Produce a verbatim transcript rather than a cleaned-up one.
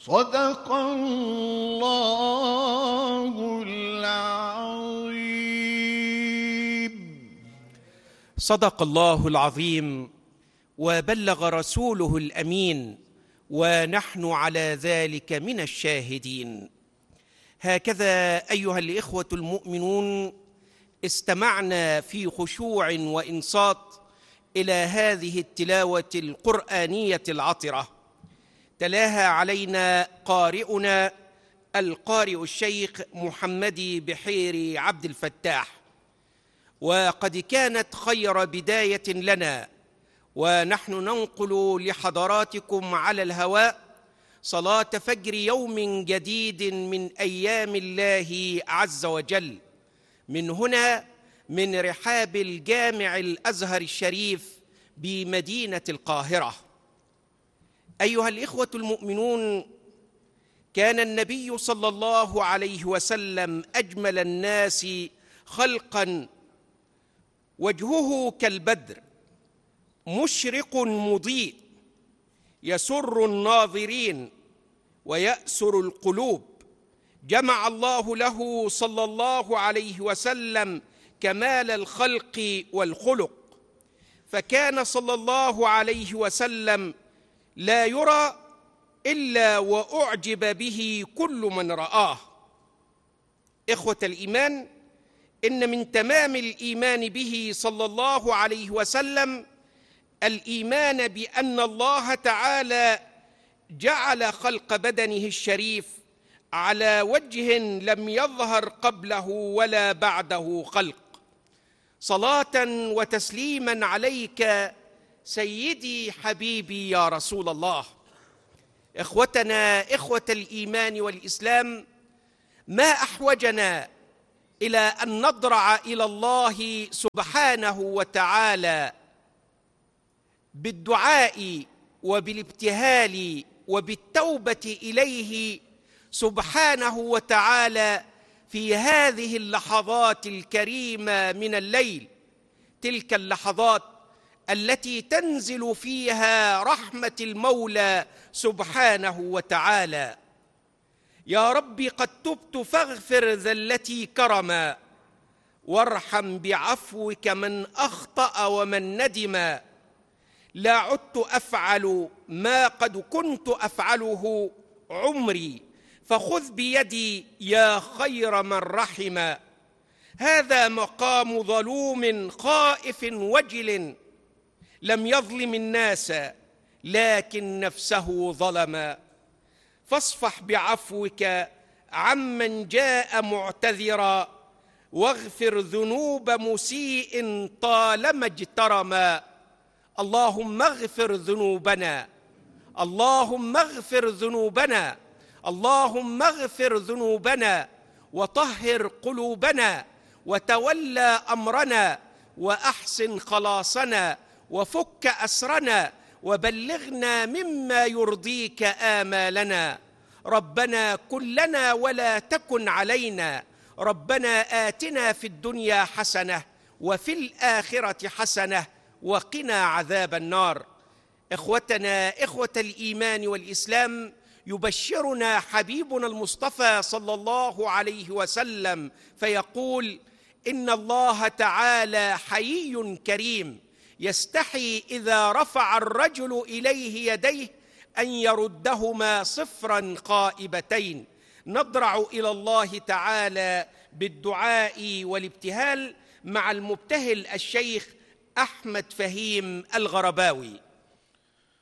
صدق الله العظيم. صدق الله العظيم وبلغ رسوله الأمين، ونحن على ذلك من الشاهدين. هكذا أيها الإخوة المؤمنون استمعنا في خشوع وإنصات إلى هذه التلاوة القرآنية العطرة، تلاها علينا قارئنا القارئ الشيخ محمدي بحيري عبد الفتاح، وقد كانت خير بداية لنا، ونحن ننقل لحضراتكم على الهواء صلاة فجر يوم جديد من أيام الله عز وجل، من هنا من رحاب الجامع الأزهر الشريف بمدينة القاهرة. أيها الإخوة المؤمنون، كان النبي صلى الله عليه وسلم أجمل الناس خلقاً، وجهه كالبدر مشرق مضيء، يسر الناظرين ويأسر القلوب. جمع الله له صلى الله عليه وسلم كمال الخلق والخلق، فكان صلى الله عليه وسلم لا يرى إلا وأعجب به كل من رآه. إخوة الإيمان، إن من تمام الإيمان به صلى الله عليه وسلم الإيمان بأن الله تعالى جعل خلق بدنه الشريف على وجه لم يظهر قبله ولا بعده خلق. صلاة وتسليما عليك سيدي حبيبي يا رسول الله. إخوتنا إخوة الإيمان والإسلام، ما أحوجنا إلى أن نضرع إلى الله سبحانه وتعالى بالدعاء وبالابتهال وبالتوبة إليه سبحانه وتعالى في هذه اللحظات الكريمة من الليل، تلك اللحظات التي تنزل فيها رحمة المولى سبحانه وتعالى. يا ربي قد تبت فاغفر ذلتي كرما، وارحم بعفوك من أخطأ ومن ندما. لا عدت أفعل ما قد كنت أفعله عمري، فخذ بيدي يا خير من رحم. هذا مقام ظلوم خائف وجل، لم يظلم الناس لكن نفسه ظلما. فاصفح بعفوك عمن جاء معتذرا، واغفر ذنوب مسيء طالما اجترما. اللهم اغفر ذنوبنا، اللهم اغفر ذنوبنا، اللهم اغفر ذنوبنا، وطهر قلوبنا، وتولى أمرنا، وأحسن خلاصنا، وفك أسرنا، وبلغنا مما يرضيك آمالنا. ربنا كن لنا ولا تكن علينا، ربنا آتنا في الدنيا حسنة وفي الآخرة حسنة وقنا عذاب النار. إخوتنا إخوة الإيمان والإسلام، يبشرنا حبيبنا المصطفى صلى الله عليه وسلم فيقول: إن الله تعالى حيي كريم، يستحي إذا رفع الرجل إليه يديه أن يردهما صفرا خائبتين. نضرع إلى الله تعالى بالدعاء والابتهال مع المبتهل الشيخ أحمد فهيم الغرباوي.